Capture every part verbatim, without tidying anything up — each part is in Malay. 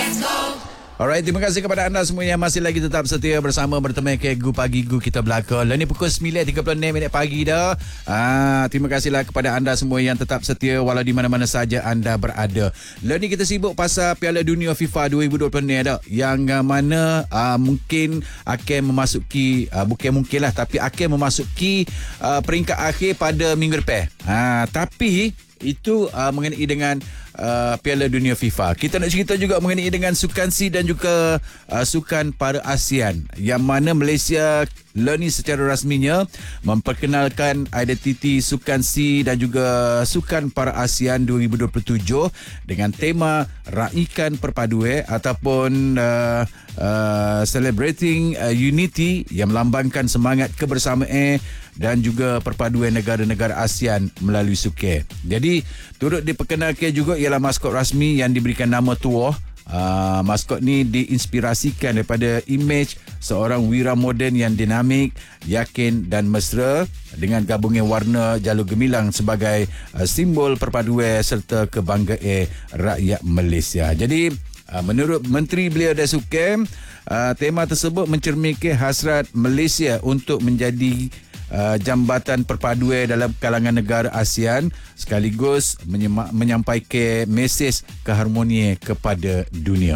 Alright, terima kasih kepada anda semua yang masih lagi tetap setia bersama bertemu ke Gu Pagi Gu kita belakang. Lah ni pukul sembilan tiga puluh enam minit pagi dah. Ah, terima kasihlah kepada anda semua yang tetap setia walau di mana-mana saja anda berada. Lah ni kita sibuk pasal Piala Dunia FIFA dua ribu dua puluh ni dah. Yang mana ah, mungkin akan memasuki ah, bukan mungkinlah tapi akan memasuki ah, peringkat akhir pada minggu depan. Ah, tapi itu uh, mengenai dengan uh, Piala Dunia FIFA. Kita nak cerita juga mengenai dengan Sukan C dan juga uh, Sukan para ASEAN, yang mana Malaysia lah ni secara rasminya memperkenalkan identiti Sukan C dan juga Sukan para ASEAN dua ribu dua puluh tujuh dengan tema Raikan Perpaduan ataupun uh, uh, Celebrating uh, Unity, yang melambangkan semangat kebersamaan dan juga perpaduan negara-negara ASEAN melalui sukan. Jadi turut diperkenalkan juga ialah maskot rasmi yang diberikan nama Tuoh. Uh, maskot ni diinspirasikan daripada imej seorang wira moden yang dinamik, yakin dan mesra dengan gabungan warna jalur gemilang sebagai uh, simbol perpaduan serta kebanggaan rakyat Malaysia. Jadi uh, menurut Menteri Belia dan Sukan, uh, tema tersebut mencerminkan hasrat Malaysia untuk menjadi Uh, jambatan perpaduan dalam kalangan negara ASEAN sekaligus menyema- menyampaikan mesej keharmonian kepada dunia.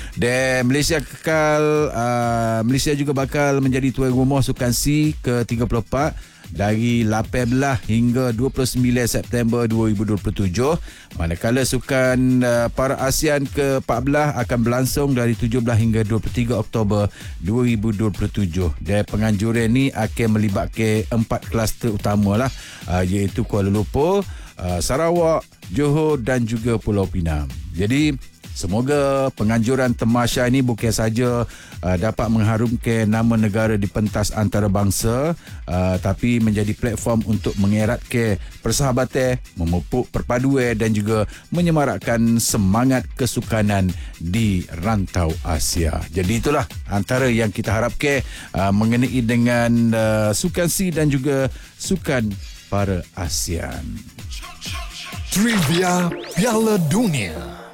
Dan Malaysia kekal uh, Malaysia juga bakal menjadi tuan rumah Sukan C ke tiga puluh empat dari lapan belas hingga dua puluh sembilan September dua ribu dua puluh tujuh, manakala Sukan uh, para ASEAN ke empat belas akan berlangsung dari tujuh belas hingga dua puluh tiga Oktober dua ribu dua puluh tujuh. Dan penganjuran ni akan melibatkan empat kluster utama lah, uh, iaitu Kuala Lumpur, uh, Sarawak, Johor dan juga Pulau Pinang. Jadi semoga penganjuran temasya ini bukan saja uh, dapat mengharumkan nama negara di pentas antarabangsa, uh, tapi menjadi platform untuk mengeratkan persahabatan, memupuk perpaduan dan juga menyemarakkan semangat kesukanan di rantau Asia. Jadi itulah antara yang kita harapkan uh, mengenai dengan uh, Sukan C dan juga Sukan para ASEAN. Trivia Piala Dunia.